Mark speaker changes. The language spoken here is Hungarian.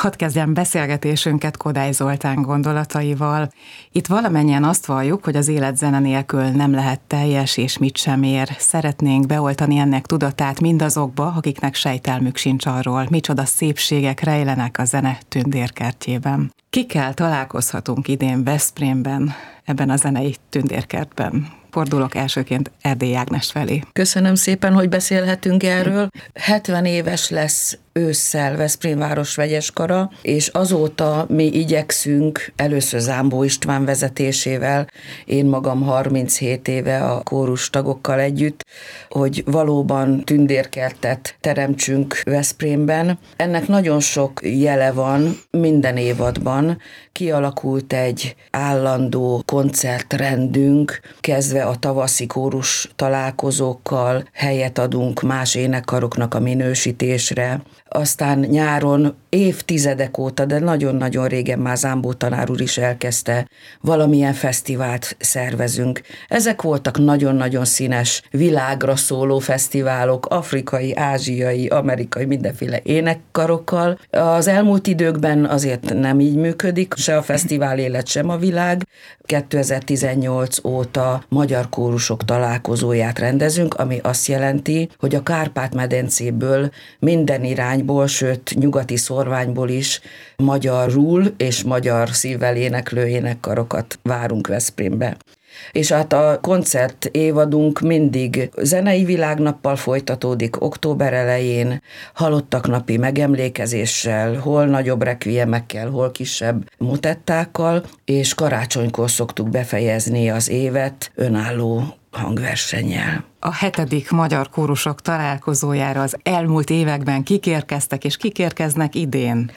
Speaker 1: Hadd kezdjem beszélgetésünket Kodály Zoltán gondolataival. Itt valamennyien azt valljuk, hogy az élet zene nélkül nem lehet teljes és mit sem ér. Szeretnénk beoltani ennek tudatát mindazokba, akiknek sejtelmük sincs arról, micsoda szépségek rejlenek a zene tündérkertjében. Kikkel találkozhatunk idén Veszprémben, ebben a zenei tündérkertben? Fordulok elsőként Erdély Ágnes felé.
Speaker 2: Köszönöm szépen, hogy beszélhetünk erről. 70 éves lesz ősszel Veszprém város vegyeskara, és azóta mi igyekszünk, először Zámbó István vezetésével, én magam 37 éve a kórus tagokkal együtt, hogy valóban tündérkertet teremtsünk Veszprémben. Ennek nagyon sok jele van minden évadban. Kialakult egy állandó koncertrendünk, kezdve a tavaszi kórus találkozókkal, helyet adunk más énekkaroknak a minősítésre. Aztán nyáron évtizedek óta, de nagyon-nagyon régen már Zámbó tanár úr is elkezdte, valamilyen fesztivált szervezünk. Ezek voltak nagyon-nagyon színes, világra szóló fesztiválok, afrikai, ázsiai, amerikai, mindenféle énekkarokkal. Az elmúlt időkben azért nem így működik, se a fesztivál élet, sem a világ. 2018 óta magyar kórusok találkozóját rendezünk, ami azt jelenti, hogy a Kárpát-medencéből minden irányból, sőt nyugati szorványból is magyarul és magyar szívvel éneklő énekkarokat várunk Veszprémbe. És hát a koncert évadunk mindig zenei világnappal folytatódik október elején, halottak napi megemlékezéssel, hol nagyobb rekviemekkel, hol kisebb motettákkal, és karácsonykor szoktuk befejezni az évet önálló hangversennyel.
Speaker 1: A 7. Magyar Kórusok találkozójára az elmúlt években kik érkeztek és kik érkeznek idén?